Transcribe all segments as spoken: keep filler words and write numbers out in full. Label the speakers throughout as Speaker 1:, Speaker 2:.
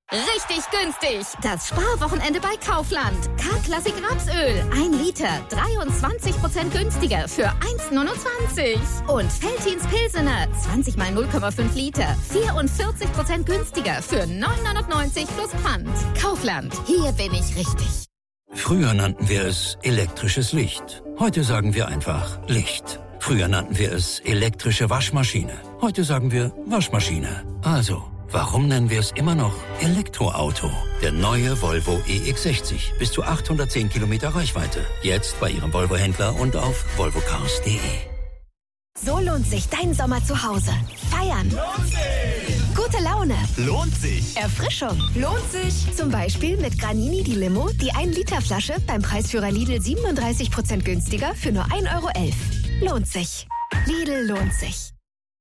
Speaker 1: Richtig günstig. Das Sparwochenende bei Kaufland. K-Klassik Rapsöl. ein Liter. dreiundzwanzig Prozent günstiger für eins neunundzwanzig. Und Veltins Pilsener. zwanzig mal null Komma fünf Liter. vierundvierzig Prozent günstiger für neun neunundneunzig plus Pfand. Kaufland. Hier bin ich richtig.
Speaker 2: Früher nannten wir es elektrisches Licht. Heute sagen wir einfach Licht. Früher nannten wir es elektrische Waschmaschine. Heute sagen wir Waschmaschine. Also, warum nennen wir es immer noch Elektroauto? Der neue Volvo E X sechzig. Bis zu achthundertzehn Kilometer Reichweite. Jetzt bei Ihrem Volvo-Händler und auf volvo cars punkt de.
Speaker 3: So lohnt sich dein Sommer zu Hause. Feiern.
Speaker 4: Lohnt sich.
Speaker 3: Gute Laune.
Speaker 4: Lohnt sich.
Speaker 3: Erfrischung.
Speaker 5: Lohnt sich.
Speaker 3: Zum Beispiel mit Granini die Limo, die ein Liter Flasche beim Preisführer Lidl siebenunddreißig Prozent günstiger für nur ein Euro elf. Lohnt sich. Lidl lohnt sich.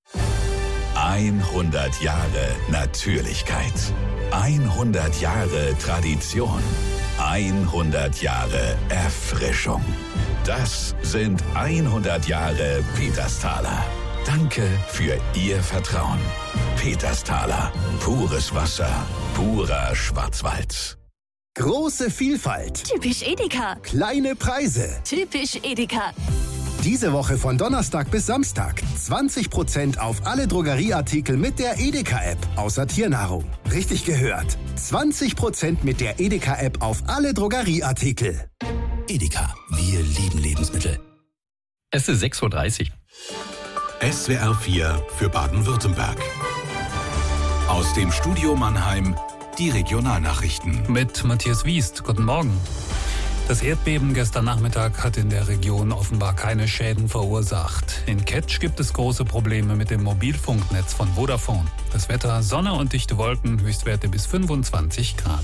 Speaker 6: hundert Jahre Natürlichkeit. hundert Jahre Tradition. hundert Jahre Erfrischung. Das sind hundert Jahre Petersthaler. Danke für Ihr Vertrauen. Petersthaler. Pures Wasser. Purer Schwarzwald.
Speaker 7: Große Vielfalt.
Speaker 3: Typisch Edeka.
Speaker 7: Kleine Preise.
Speaker 3: Typisch Edeka.
Speaker 7: Diese Woche von Donnerstag bis Samstag. zwanzig Prozent auf alle Drogerieartikel mit der Edeka-App. Außer Tiernahrung. Richtig gehört. zwanzig Prozent mit der Edeka-App auf alle Drogerieartikel.
Speaker 8: Edeka. Wir lieben Lebensmittel.
Speaker 9: Es ist sechs Uhr dreißig.
Speaker 6: S W R vier für Baden-Württemberg. Aus dem Studio Mannheim die Regionalnachrichten.
Speaker 10: Mit Matthias Wiest. Guten Morgen. Das Erdbeben gestern Nachmittag hat in der Region offenbar keine Schäden verursacht. In Ketsch gibt es große Probleme mit dem Mobilfunknetz von Vodafone. Das Wetter: Sonne und dichte Wolken, Höchstwerte bis fünfundzwanzig Grad.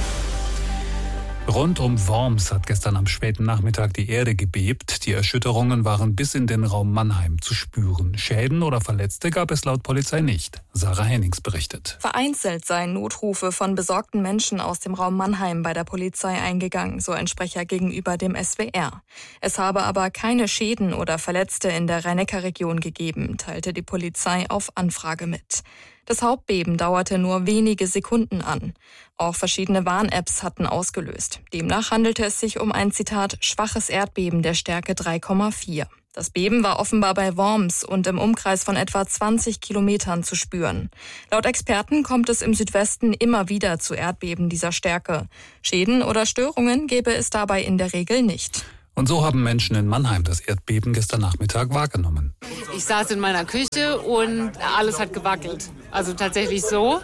Speaker 10: Rund um Worms hat gestern am späten Nachmittag die Erde gebebt. Die Erschütterungen waren bis in den Raum Mannheim zu spüren. Schäden oder Verletzte gab es laut Polizei nicht. Sarah Hennings berichtet.
Speaker 11: Vereinzelt seien Notrufe von besorgten Menschen aus dem Raum Mannheim bei der Polizei eingegangen, so ein Sprecher gegenüber dem S W R. Es habe aber keine Schäden oder Verletzte in der Rhein-Neckar-Region gegeben, teilte die Polizei auf Anfrage mit. Das Hauptbeben dauerte nur wenige Sekunden an. Auch verschiedene Warn-Apps hatten ausgelöst. Demnach handelte es sich um ein, Zitat, schwaches Erdbeben der Stärke drei Komma vier. Das Beben war offenbar bei Worms und im Umkreis von etwa zwanzig Kilometern zu spüren. Laut Experten kommt es im Südwesten immer wieder zu Erdbeben dieser Stärke. Schäden oder Störungen gäbe es dabei in der Regel nicht.
Speaker 10: Und so haben Menschen in Mannheim das Erdbeben gestern Nachmittag wahrgenommen.
Speaker 12: Ich saß in meiner Küche und alles hat gewackelt. Also tatsächlich so.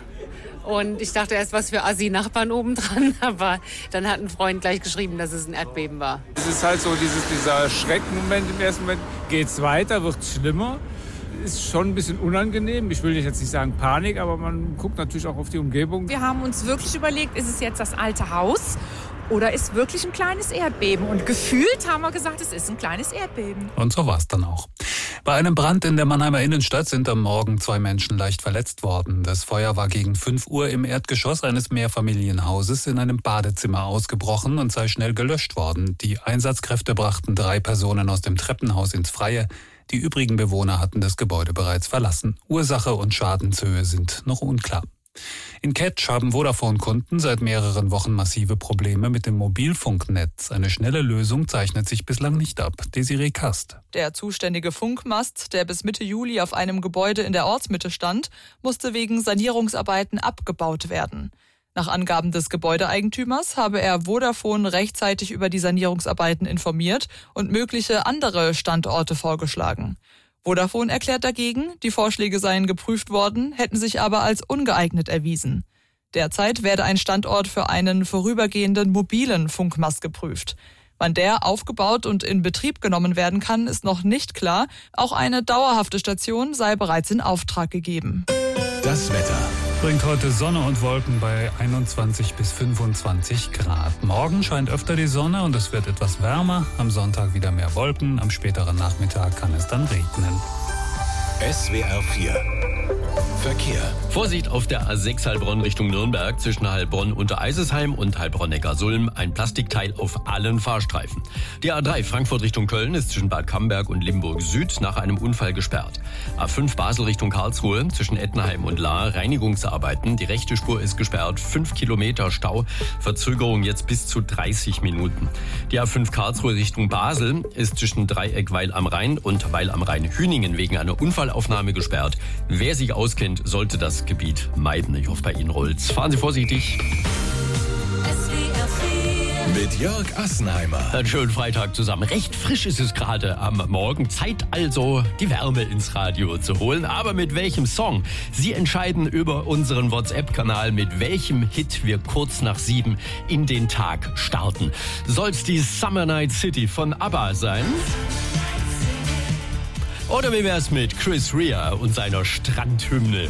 Speaker 12: Und ich dachte erst, was für Assi-Nachbarn obendran. Aber dann hat ein Freund gleich geschrieben, dass es ein Erdbeben war.
Speaker 13: Es ist halt so dieses, dieser Schreckmoment im ersten Moment. Geht's weiter, wird's schlimmer. Ist schon ein bisschen unangenehm. Ich will jetzt nicht sagen Panik, aber man guckt natürlich auch auf die Umgebung.
Speaker 5: Wir haben uns wirklich überlegt, ist es jetzt das alte Haus? Oder ist wirklich ein kleines Erdbeben? Und gefühlt haben wir gesagt, es ist ein kleines Erdbeben.
Speaker 10: Und so war es dann auch. Bei einem Brand in der Mannheimer Innenstadt sind am Morgen zwei Menschen leicht verletzt worden. Das Feuer war gegen fünf Uhr im Erdgeschoss eines Mehrfamilienhauses in einem Badezimmer ausgebrochen und sei schnell gelöscht worden. Die Einsatzkräfte brachten drei Personen aus dem Treppenhaus ins Freie. Die übrigen Bewohner hatten das Gebäude bereits verlassen. Ursache und Schadenshöhe sind noch unklar. In Ketsch haben Vodafone-Kunden seit mehreren Wochen massive Probleme mit dem Mobilfunknetz. Eine schnelle Lösung zeichnet sich bislang nicht ab. Desiree Kast.
Speaker 14: Der zuständige Funkmast, der bis Mitte Juli auf einem Gebäude in der Ortsmitte stand, musste wegen Sanierungsarbeiten abgebaut werden. Nach Angaben des Gebäudeeigentümers habe er Vodafone rechtzeitig über die Sanierungsarbeiten informiert und mögliche andere Standorte vorgeschlagen. Vodafone erklärt dagegen, die Vorschläge seien geprüft worden, hätten sich aber als ungeeignet erwiesen. Derzeit werde ein Standort für einen vorübergehenden mobilen Funkmast geprüft. Wann der aufgebaut und in Betrieb genommen werden kann, ist noch nicht klar. Auch eine dauerhafte Station sei bereits in Auftrag gegeben.
Speaker 6: Das Wetter
Speaker 10: bringt heute Sonne und Wolken bei einundzwanzig bis fünfundzwanzig Grad. Morgen scheint öfter die Sonne und es wird etwas wärmer. Am Sonntag wieder mehr Wolken. Am späteren Nachmittag kann es dann regnen.
Speaker 6: S W R vier Verkehr.
Speaker 9: Vorsicht! auf der A sechs Heilbronn Richtung Nürnberg zwischen Heilbronn unter Eisesheim und Heilbronn-Neckarsulm ein Plastikteil auf allen Fahrstreifen. Die A drei Frankfurt Richtung Köln ist zwischen Bad Camberg und Limburg Süd nach einem Unfall gesperrt. A fünf Basel Richtung Karlsruhe zwischen Ettenheim und Lahr Reinigungsarbeiten. Die rechte Spur ist gesperrt, fünf Kilometer Stau, Verzögerung jetzt bis zu dreißig Minuten. Die A fünf Karlsruhe Richtung Basel ist zwischen Dreieck Weil am Rhein und Weil am Rhein Hüningen wegen einer Unfallaufnahme gesperrt. Wer sich auskennt, sollte das Gebiet meiden. Ich hoffe, bei Ihnen rollt's. Fahren Sie vorsichtig.
Speaker 6: Mit Jörg Assenheimer.
Speaker 9: Einen schönen Freitag zusammen. Recht frisch ist es gerade am Morgen. Zeit also, die Wärme ins Radio zu holen. Aber mit welchem Song? Sie entscheiden über unseren WhatsApp-Kanal, mit welchem Hit wir kurz nach sieben in den Tag starten. Soll's die Summer Night City von ABBA sein? Oder wie wär's mit Chris Rea und seiner Strandhymne?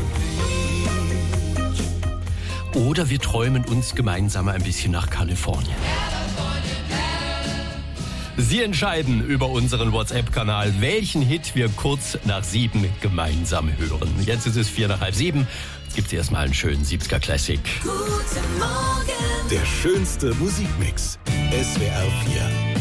Speaker 9: Oder wir träumen uns gemeinsam ein bisschen nach Kalifornien. Sie entscheiden über unseren WhatsApp-Kanal, welchen Hit wir kurz nach sieben gemeinsam hören. Jetzt ist es vier nach halb sieben. Jetzt gibt's erstmal einen schönen siebziger Classic.
Speaker 6: Guten Morgen. Der schönste Musikmix. S W R vier.